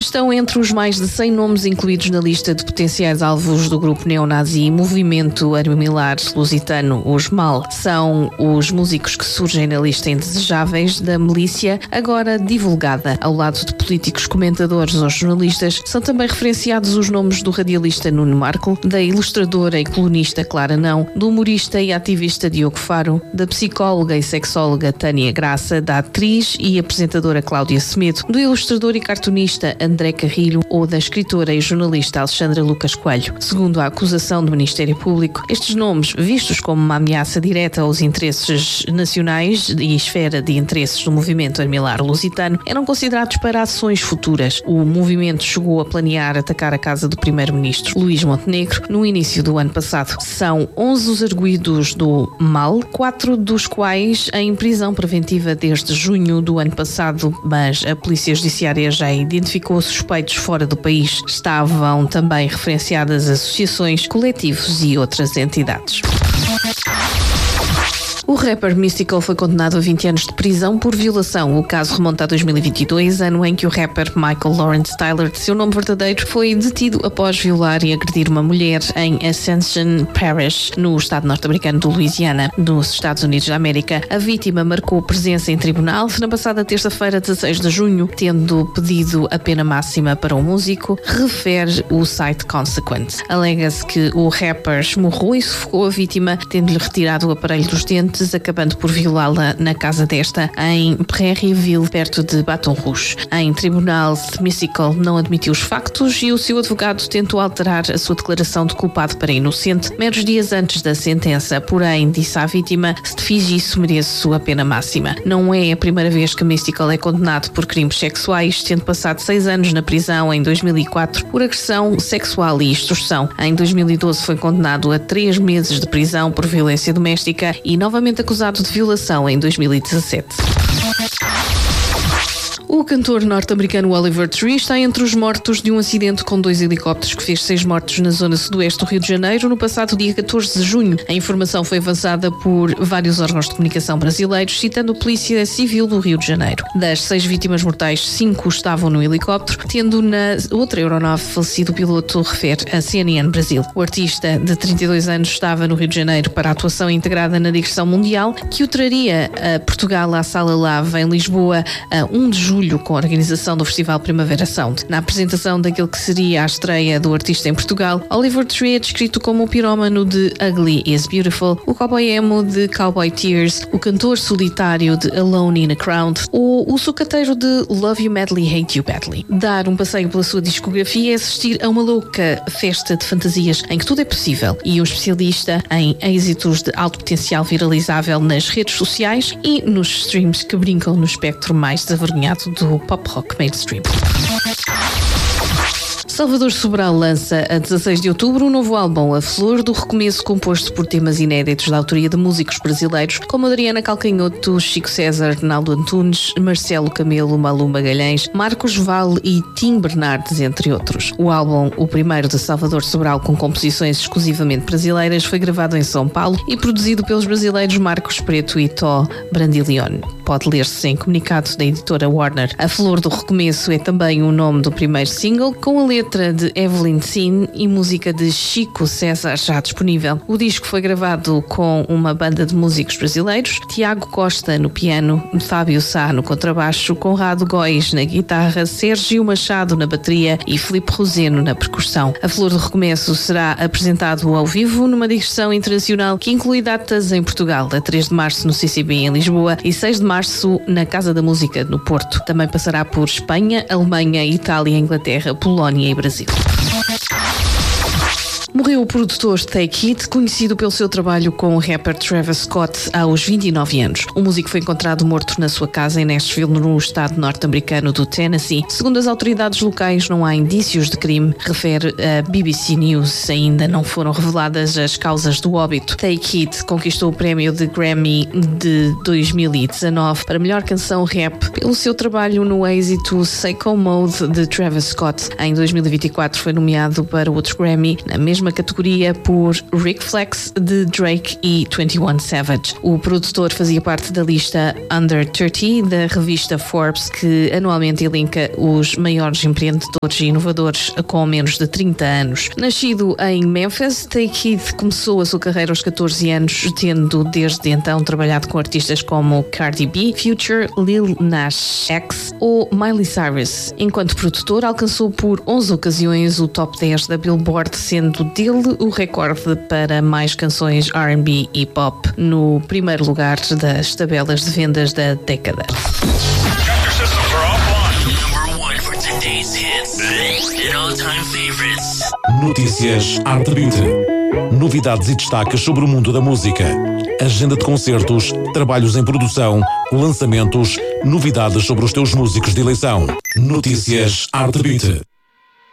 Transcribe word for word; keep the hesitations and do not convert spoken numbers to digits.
estão entre os mais de cem nomes incluídos na lista de potenciais alvos do grupo neonazi Movimento Armilar Lusitano, os MAL. São os músicos que surgem na lista indesejáveis da milícia, agora divulgada. Ao lado de políticos, comentadores ou jornalistas, são também referenciados os nomes do radialista Nuno Marco, da ilustradora e colunista Clara Não, do humorista e ativista Diogo Faro, da psicóloga e sexóloga Tânia Graça, da atriz e apresentadora Cláudia Semedo, do ilustrador e cartunista André Carrilho ou da escritora e jornalista Alexandra Lucas Coelho. Segundo a acusação do Ministério Público, estes nomes, vistos como uma ameaça direta aos interesses nacionais e esfera de interesses do movimento Armilar Lusitano, eram considerados para ações futuras. O movimento chegou a planear atacar a casa do primeiro-ministro Luís Montenegro no início do ano passado. São onze os arguidos do MAL, quatro dos quais em prisão preventiva desde junho do ano passado, mas a Polícia Judiciária já identificou suspeitos fora do país. Estavam também referenciadas associações, coletivos e outras entidades. O rapper Mystikal foi condenado a vinte anos de prisão por violação. O caso remonta a dois mil e vinte e dois, ano em que o rapper Michael Lawrence Tyler, de seu nome verdadeiro, foi detido após violar e agredir uma mulher em Ascension Parish, no estado norte-americano do Louisiana, nos Estados Unidos da América. A vítima marcou presença em tribunal na passada terça-feira, dezasseis de junho, tendo pedido a pena máxima para o músico, refere o site Consequence. Alega-se que o rapper esmurrou e sufocou a vítima, tendo-lhe retirado o aparelho dos dentes, acabando por violá-la na casa desta, em Prairieville, perto de Baton Rouge. Em tribunal, Mystikal não admitiu os factos e o seu advogado tentou alterar a sua declaração de culpado para inocente meros dias antes da sentença, porém disse à vítima: se te fiz isso, mereço a pena máxima. Não é a primeira vez que Mystikal é condenado por crimes sexuais, tendo passado seis anos na prisão em dois mil e quatro por agressão sexual e extorsão. Em dois mil e doze foi condenado a três meses de prisão por violência doméstica e novamente acusado de violação em dois mil e dezassete. O cantor norte-americano Oliver Tree está entre os mortos de um acidente com dois helicópteros que fez seis mortos na zona sudoeste do Rio de Janeiro no passado dia catorze de junho. A informação foi avançada por vários órgãos de comunicação brasileiros, citando a Polícia Civil do Rio de Janeiro. Das seis vítimas mortais, cinco estavam no helicóptero, tendo na outra aeronave falecido o piloto, refere a C N N Brasil. O artista, de trinta e dois anos, estava no Rio de Janeiro para a atuação integrada na digressão mundial, que o traria a Portugal à Sala Lava, em Lisboa, a um de julho, com a organização do Festival Primavera Sound. Na apresentação daquele que seria a estreia do artista em Portugal, Oliver Tree é descrito como o pirómano de Ugly is Beautiful, o cowboy emo de Cowboy Tears, o cantor solitário de Alone in a Crowd ou o sucateiro de Love You Madly, Hate You Badly. Dar um passeio pela sua discografia é assistir a uma louca festa de fantasias em que tudo é possível, e um especialista em êxitos de alto potencial viralizável nas redes sociais e nos streams que brincam no espectro mais desavergonhado do pop rock mainstream. Salvador Sobral lança a dezasseis de outubro um novo álbum, A Flor do Recomeço, composto por temas inéditos da autoria de músicos brasileiros como Adriana Calcanhoto, Chico César, Naldo Antunes, Marcelo Camelo, Malu Magalhães, Marcos Vale e Tim Bernardes, entre outros. O álbum, o primeiro de Salvador Sobral com composições exclusivamente brasileiras, foi gravado em São Paulo e produzido pelos brasileiros Marcos Preto e Tó Brandilione. Pode ler-se em comunicado da editora Warner. A Flor do Recomeço é também o nome do primeiro single, com a letra de Evelyn Sin e música de Chico César já disponível. O disco foi gravado com uma banda de músicos brasileiros: Tiago Costa no piano, Fábio Sá no contrabaixo, Conrado Góis na guitarra, Sérgio Machado na bateria e Filipe Roseno na percussão. A Flor do Recomeço será apresentado ao vivo numa digressão internacional que inclui datas em Portugal, a três de março no C C B em Lisboa e seis de março na Casa da Música no Porto. Também passará por Espanha, Alemanha, Itália, Inglaterra, Polónia e Brasil. Morreu o produtor Take It, conhecido pelo seu trabalho com o rapper Travis Scott aos vinte e nove anos. O músico foi encontrado morto na sua casa em Nashville, no estado norte-americano do Tennessee. Segundo as autoridades locais, não há indícios de crime, refere a B B C News. Ainda não foram reveladas as causas do óbito. Take It conquistou o prémio de Grammy de dois mil e dezanove para melhor canção rap pelo seu trabalho no êxito Psycho Mode de Travis Scott. Em dois mil e vinte e quatro foi nomeado para outro Grammy na mesma mesma categoria por Rick Flex, de Drake e twenty one Savage. O produtor fazia parte da lista Under thirty da revista Forbes, que anualmente elenca os maiores empreendedores e inovadores com menos de trinta anos. Nascido em Memphis, Tay-Keith começou a sua carreira aos catorze anos, tendo desde então trabalhado com artistas como Cardi B, Future, Lil Nas X ou Miley Cyrus. Enquanto produtor, alcançou por onze ocasiões o top dez da Billboard, sendo dele o recorde para mais canções R and B e pop, no primeiro lugar das tabelas de vendas da década. Notícias Arte Beauty. Novidades e destaques sobre o mundo da música. Agenda de concertos, trabalhos em produção, lançamentos, novidades sobre os teus músicos de eleição. Notícias Arte Beauty.